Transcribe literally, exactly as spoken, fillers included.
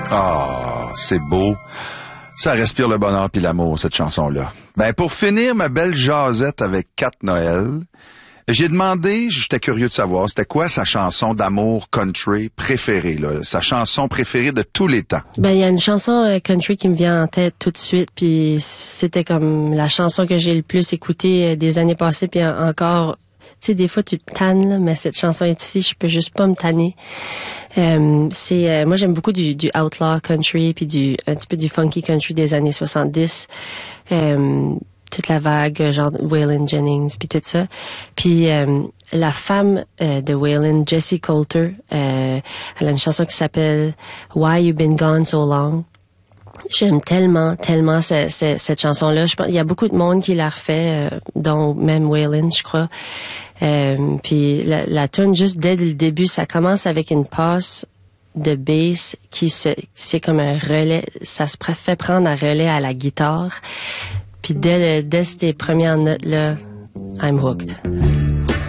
Ah, c'est beau. Ça respire le bonheur puis l'amour, cette chanson-là. Ben, pour finir ma belle jasette avec Kat Noël, j'ai demandé, j'étais curieux de savoir, c'était quoi sa chanson d'amour country préférée, là, sa chanson préférée de tous les temps. Ben, il y a une chanson euh, country qui me vient en tête tout de suite, puis c'était comme la chanson que j'ai le plus écoutée euh, des années passées, puis en- encore, tu sais, des fois tu te tannes, là, mais cette chanson est ici, je peux juste pas me tanner. Euh, c'est, euh, moi j'aime beaucoup du, du outlaw country, puis du un petit peu du funky country des années soixante-dix. Euh, toute la vague, genre Waylon Jennings, puis tout ça. Puis euh, la femme euh, de Waylon, Jessie Coulter, euh, elle a une chanson qui s'appelle Why You Been Gone So Long. J'aime tellement, tellement ce, ce, cette chanson-là. Je pense, il y a beaucoup de monde qui la refait, euh, dont même Waylon, je crois. Euh, puis la, la tune, juste dès le début, ça commence avec une passe de bass qui se, c'est comme un relais, ça se fait prendre un relais à la guitare. Puis dès, le, dès ces premières notes-là, I'm hooked.